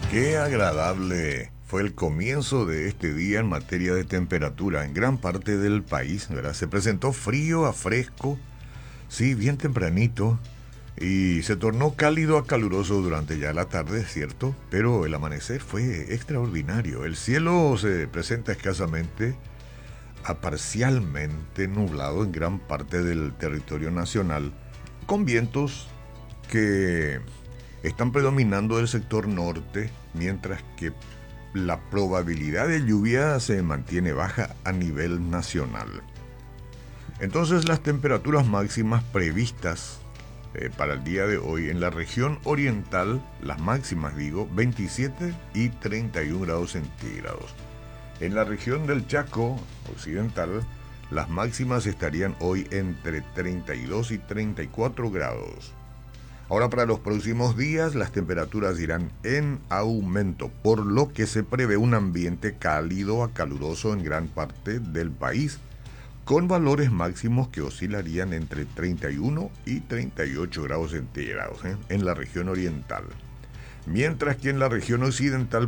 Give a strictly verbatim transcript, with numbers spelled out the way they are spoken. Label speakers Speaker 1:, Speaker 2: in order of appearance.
Speaker 1: Qué agradable fue el comienzo de este día en materia de temperatura en gran parte del país, ¿verdad? Se presentó frío a fresco, sí, bien tempranito, y se tornó cálido a caluroso durante ya la tarde, ¿cierto? Pero el amanecer fue extraordinario. El cielo se presenta escasamente a parcialmente nublado en gran parte del territorio nacional, con vientos que están predominando del sector norte, mientras que la probabilidad de lluvia se mantiene baja a nivel nacional. Entonces las temperaturas máximas previstas eh, para el día de hoy en la región oriental, las máximas digo, veintisiete y treinta y uno grados centígrados. En la región del Chaco occidental, las máximas estarían hoy entre treinta y dos y treinta y cuatro grados. Ahora, para los próximos días las temperaturas irán en aumento, por lo que se prevé un ambiente cálido a caluroso en gran parte del país, con valores máximos que oscilarían entre treinta y uno y treinta y ocho grados centígrados ¿eh? en la región oriental. Mientras que en la región occidental